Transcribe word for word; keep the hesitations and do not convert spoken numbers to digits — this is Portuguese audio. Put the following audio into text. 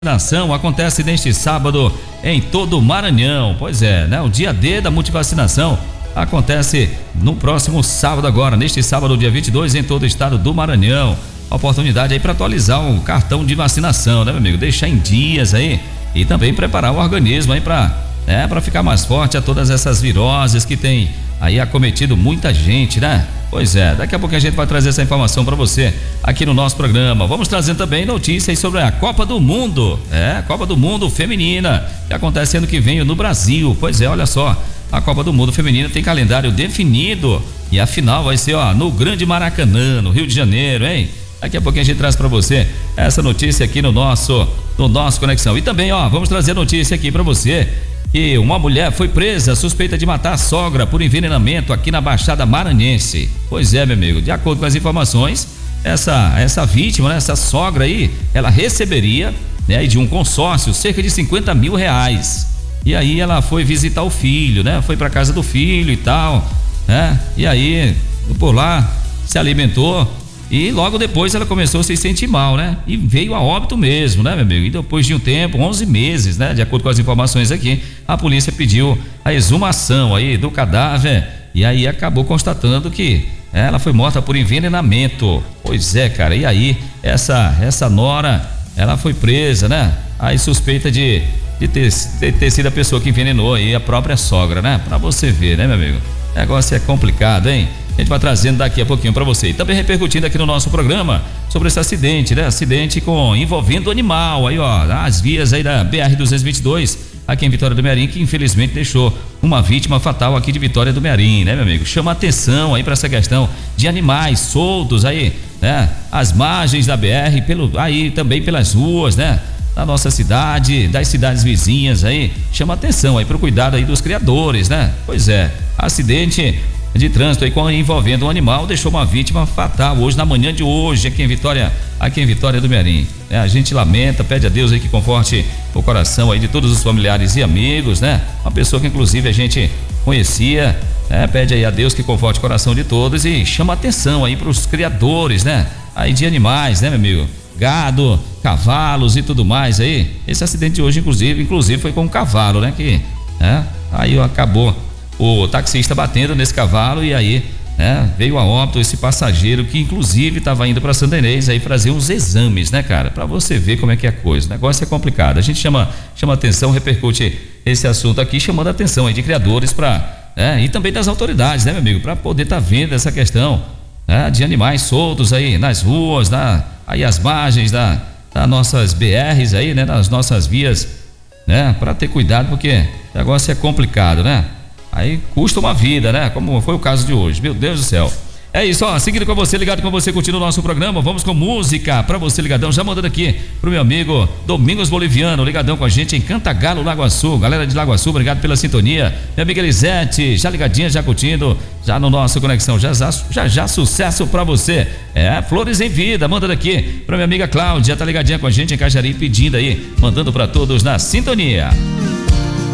Vacinação acontece neste sábado em todo o Maranhão. Pois é, né? O dia D da multivacinação acontece no próximo sábado agora, neste sábado, dia vinte e dois, em todo o estado do Maranhão. Oportunidade aí para atualizar o cartão de vacinação, né, meu amigo? Deixar em dias aí e também preparar o organismo aí para é, para ficar mais forte a todas essas viroses que tem aí acometido muita gente, né? Pois é, daqui a pouco a gente vai trazer essa informação para você aqui no nosso programa. Vamos trazer também notícias sobre a Copa do Mundo, é, Copa do Mundo Feminina, que acontece ano que vem no Brasil. Pois é, olha só, a Copa do Mundo Feminina tem calendário definido e a final vai ser, ó, no Grande Maracanã, no Rio de Janeiro, hein? Daqui a pouquinho a gente traz para você essa notícia aqui no nosso, no nosso Conexão. E também, ó, vamos trazer notícia aqui para você que uma mulher foi presa suspeita de matar a sogra por envenenamento aqui na Baixada Maranhense. Pois é, meu amigo, de acordo com as informações, essa essa vítima, né, essa sogra aí, ela receberia, né, de um consórcio cerca de cinquenta mil reais. E aí ela foi visitar o filho, né, foi para casa do filho e tal, né, e aí por lá se alimentou. E logo depois ela começou a se sentir mal, né? E veio a óbito mesmo, né, meu amigo? E depois de um tempo, onze meses, né? De acordo com as informações aqui, a polícia pediu a exumação aí do cadáver e aí acabou constatando que ela foi morta por envenenamento. Pois é, cara, e aí essa, essa nora, ela foi presa, né? Aí suspeita de, de, ter, de ter sido a pessoa que envenenou aí a própria sogra, né? Pra você ver, né, meu amigo? O negócio é complicado, hein? A gente vai trazendo daqui a pouquinho para você. E também repercutindo aqui no nosso programa sobre esse acidente, né? Acidente com envolvendo animal, aí ó, as vias aí da B R duzentos e vinte e dois, aqui em Vitória do Mearim, que infelizmente deixou uma vítima fatal aqui de Vitória do Mearim, né, meu amigo? Chama atenção aí para essa questão de animais soltos aí, né? As margens da B R, pelo, aí também pelas ruas, né? Da nossa cidade, das cidades vizinhas aí, chama atenção aí pro cuidado aí dos criadores, né? Pois é, acidente de trânsito aí envolvendo um animal deixou uma vítima fatal hoje, na manhã de hoje, aqui em Vitória, aqui em Vitória do Mearim. É, a gente lamenta, pede a Deus aí que conforte o coração aí de todos os familiares e amigos, né? Uma pessoa que inclusive a gente conhecia, né? Pede aí a Deus que conforte o coração de todos e chama atenção aí para os criadores, né? Aí de animais, né, meu amigo? Gado, cavalos e tudo mais aí. Esse acidente de hoje, inclusive, inclusive foi com um cavalo, né? Que, né? Aí acabou o taxista batendo nesse cavalo e aí, né, veio a óbito esse passageiro que inclusive estava indo para Santa Inês aí fazer uns exames, né, cara, para você ver como é que é a coisa. O negócio é complicado. A gente chama chama atenção, repercute esse assunto aqui, chamando a atenção aí de criadores para, né, e também das autoridades, né, meu amigo, para poder estar tá vendo essa questão, né, de animais soltos aí nas ruas, na aí as margens da das nossas B Rs aí, né, nas nossas vias, né, para ter cuidado porque o negócio é complicado, né? Aí custa uma vida, né? Como foi o caso de hoje. Meu Deus do céu. É isso, ó. Seguindo com você, ligado com você, curtindo o nosso programa. Vamos com música pra você, ligadão. Já mandando aqui pro meu amigo Domingos Boliviano, ligadão com a gente em Cantagalo, Lagoa Sul. Galera de Lagoa Sul, obrigado pela sintonia. Minha amiga Elisete, já ligadinha, já curtindo, já no nosso Conexão. Já já, já, já sucesso pra você. É, Flores em Vida, mandando aqui pra minha amiga Cláudia, tá ligadinha com a gente em Cajari, pedindo aí, mandando pra todos na sintonia.